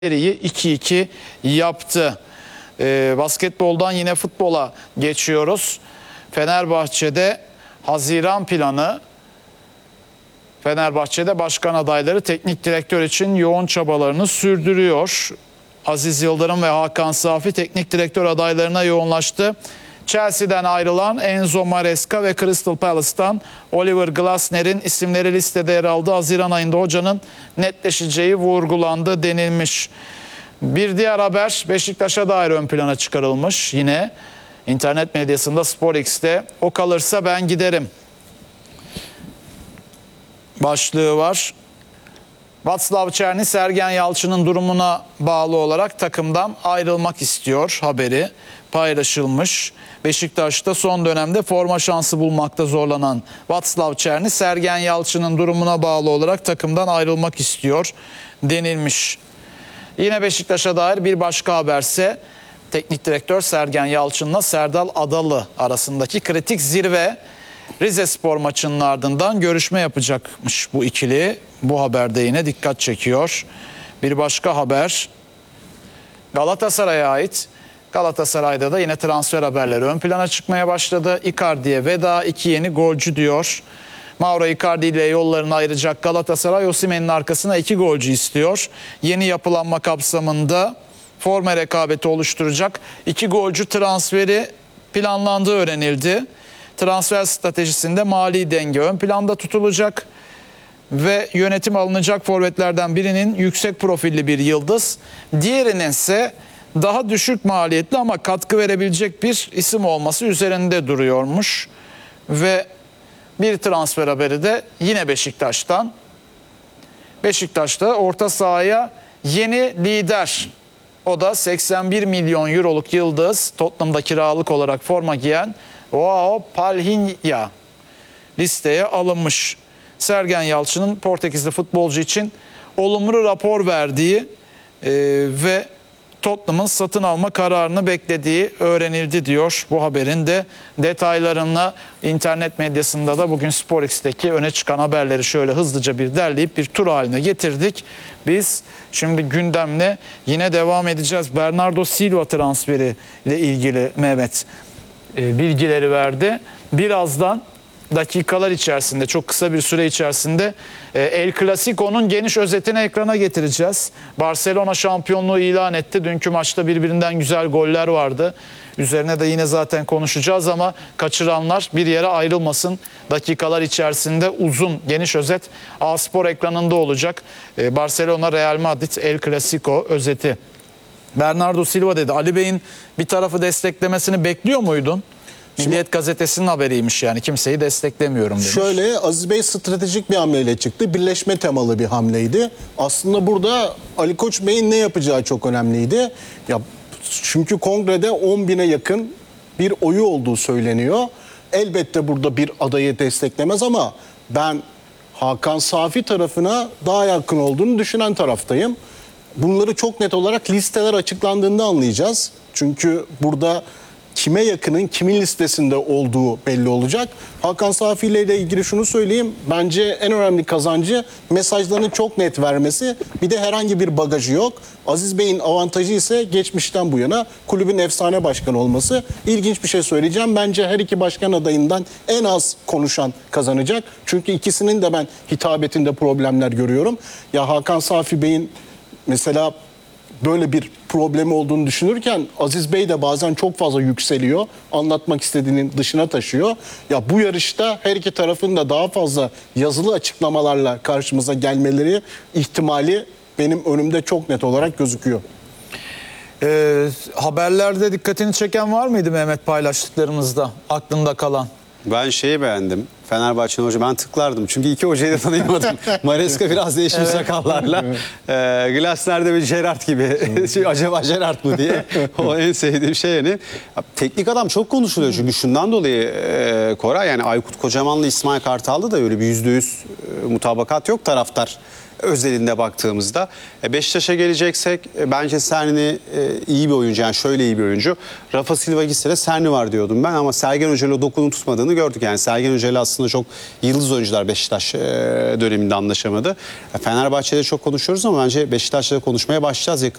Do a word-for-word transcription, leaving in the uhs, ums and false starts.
seriyi iki iki yaptı. Ee, basketboldan yine futbola geçiyoruz. Fenerbahçe'de Haziran planı. Fenerbahçe'de başkan adayları teknik direktör için yoğun çabalarını sürdürüyor. Aziz Yıldırım ve Hakan Safi teknik direktör adaylarına yoğunlaştı. Chelsea'den ayrılan Enzo Maresca ve Crystal Palace'tan Oliver Glasner'in isimleri listede yer aldı. Haziran ayında hocanın netleşeceği vurgulandı denilmiş. Bir diğer haber Beşiktaş'a dair ön plana çıkarılmış. Yine internet medyasında SporX'te o kalırsa ben giderim başlığı var. Václav Černý, Sergen Yalçın'ın durumuna bağlı olarak takımdan ayrılmak istiyor haberi paylaşılmış. Beşiktaş'ta son dönemde forma şansı bulmakta zorlanan Václav Černý, Sergen Yalçın'ın durumuna bağlı olarak takımdan ayrılmak istiyor denilmiş. Yine Beşiktaş'a dair bir başka haberse teknik direktör Sergen Yalçın'la Serdal Adalı arasındaki kritik zirve Rizespor maçının ardından görüşme yapacakmış bu ikili. Bu haberde yine dikkat çekiyor. Bir başka haber Galatasaray'a ait. Galatasaray'da da yine transfer haberleri ön plana çıkmaya başladı. Icardi'ye veda, iki yeni golcü diyor. Mauro Icardi ile yollarını ayıracak Galatasaray Osimhen'in arkasına iki golcü istiyor. Yeni yapılanma kapsamında forma rekabeti oluşturacak iki golcü transferi planlandığı öğrenildi. Transfer stratejisinde mali denge ön planda tutulacak ve yönetim alınacak forvetlerden birinin yüksek profilli bir yıldız, diğerinin ise daha düşük maliyetli ama katkı verebilecek bir isim olması üzerinde duruyormuş. Ve bir transfer haberi de yine Beşiktaş'tan. Beşiktaş'ta orta sahaya yeni lider. O da seksen bir milyon euroluk yıldız, Tottenham'da kiralık olarak forma giyen Joao Palhinha listeye alınmış. Sergen Yalçın'ın Portekizli futbolcu için olumlu rapor verdiği e, ve Tottenham'ın satın alma kararını beklediği öğrenildi diyor. Bu haberin de detaylarına internet medyasında da bugün SporX'teki öne çıkan haberleri şöyle hızlıca bir derleyip bir tur haline getirdik. Biz şimdi gündemle yine devam edeceğiz. Bernardo Silva transferi ile ilgili Mehmet e, bilgileri verdi. Birazdan dakikalar içerisinde, çok kısa bir süre içerisinde El Clasico'nun geniş özetini ekrana getireceğiz. Barcelona şampiyonluğu ilan etti. Dünkü maçta birbirinden güzel goller vardı. Üzerine de yine zaten konuşacağız ama kaçıranlar bir yere ayrılmasın. Dakikalar içerisinde uzun, geniş özet A-Spor ekranında olacak. Barcelona Real Madrid El Clasico özeti. Bernardo Silva dedi. Ali Bey'in bir tarafı desteklemesini bekliyor muydun? Milliyet Gazetesi'nin haberiymiş, yani kimseyi desteklemiyorum demiş. Şöyle, Aziz Bey stratejik bir hamleyle çıktı. Birleşme temalı bir hamleydi. Aslında burada Ali Koç Bey'in ne yapacağı çok önemliydi. Ya çünkü kongrede on bine yakın bir oyu olduğu söyleniyor. Elbette burada bir adayı desteklemez ama ben Hakan Safi tarafına daha yakın olduğunu düşünen taraftayım. Bunları çok net olarak listeler açıklandığında anlayacağız. Çünkü burada kime yakının kimin listesinde olduğu belli olacak. Hakan Safi ile ilgili şunu söyleyeyim. Bence en önemli kazancı mesajlarını çok net vermesi. Bir de herhangi bir bagajı yok. Aziz Bey'in avantajı ise geçmişten bu yana kulübün efsane başkanı olması. İlginç bir şey söyleyeceğim. Bence her iki başkan adayından en az konuşan kazanacak. Çünkü ikisinin de ben hitabetinde problemler görüyorum. Ya Hakan Safi Bey'in mesela böyle bir problemi olduğunu düşünürken Aziz Bey de bazen çok fazla yükseliyor. Anlatmak istediğinin dışına taşıyor. Ya bu yarışta her iki tarafın da daha fazla yazılı açıklamalarla karşımıza gelmeleri ihtimali benim önümde çok net olarak gözüküyor. Ee, haberlerde dikkatini çeken var mıydı Mehmet, paylaştıklarımızda aklında kalan? Ben şeyi beğendim. Fenerbahçe'nin hoca, ben tıklardım. Çünkü iki hocayı da tanıyamadım. Maresca biraz değişmiş evet. sakallarla. Ee, Glasner de bir Gerrard gibi. Acaba Gerrard mı diye. O en sevdiğim şey yani. Teknik adam çok konuşuluyor. Çünkü şundan dolayı e, Koray, yani Aykut Kocaman'la İsmail Kartal'da da öyle bir yüzde yüz e, mutabakat yok taraftar özelinde baktığımızda. E, Beşiktaş'a geleceksek e, bence Serni e, iyi bir oyuncu. Yani şöyle iyi bir oyuncu. Rafa Silva gitse de Serni var diyordum ben ama Sergen Hoca'yla o dokunun tutmadığını gördük. Yani Sergen Hoca'yla aslında çok yıldız oyuncular Beşiktaş e, döneminde anlaşamadı. E, Fenerbahçe'de çok konuşuyoruz ama bence Beşiktaş'ta da konuşmaya başlayacağız yakın